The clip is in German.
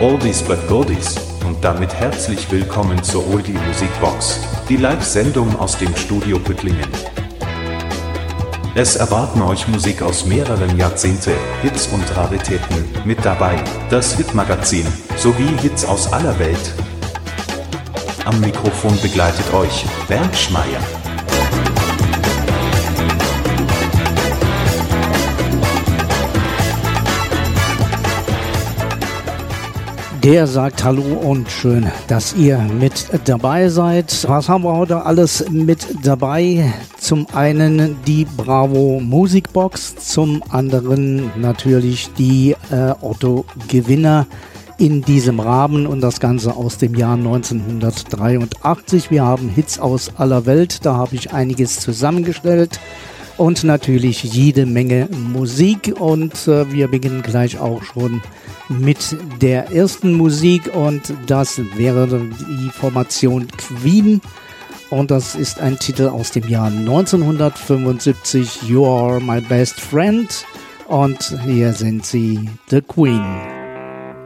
Oldies but Goldies und damit herzlich willkommen zur Oldie Musikbox, die Live-Sendung aus dem Studio Püttlingen. Es erwarten euch Musik aus mehreren Jahrzehnten, Hits und Raritäten, mit dabei das Hitmagazin sowie Hits aus aller Welt. Am Mikrofon begleitet euch Bernd Schmeier. Der sagt Hallo und schön, dass ihr mit dabei seid. Was haben wir heute alles mit dabei? Zum einen die Bravo Musikbox, zum anderen natürlich die Otto Gewinner in diesem Rahmen und das Ganze aus dem Jahr 1983. Wir haben Hits aus aller Welt, da habe ich einiges zusammengestellt. Und natürlich jede Menge Musik und wir beginnen gleich auch schon mit der ersten Musik und das wäre die Formation Queen und das ist ein Titel aus dem Jahr 1975, You Are My Best Friend und hier sind sie, The Queen.